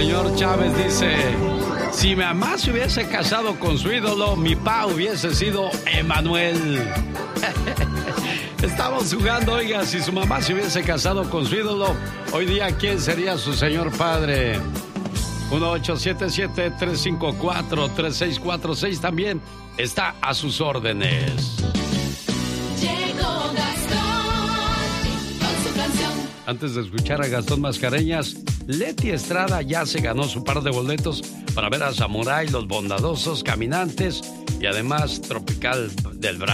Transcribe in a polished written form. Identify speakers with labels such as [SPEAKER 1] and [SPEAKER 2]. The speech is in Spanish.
[SPEAKER 1] señor Chávez dice: si mi mamá se hubiese casado con su ídolo, mi pa hubiese sido Emanuel. Estamos jugando, oiga, si su mamá se hubiese casado con su ídolo, hoy día, ¿quién sería su señor padre? 1877-354-3646 también está a sus órdenes.
[SPEAKER 2] Llegó Gastón con su canción.
[SPEAKER 1] Antes de escuchar a Gastón Mascareñas, Leti Estrada ya se ganó su par de boletos para ver a Samurai, Los Bondadosos, Caminantes y además Tropical del Bravo.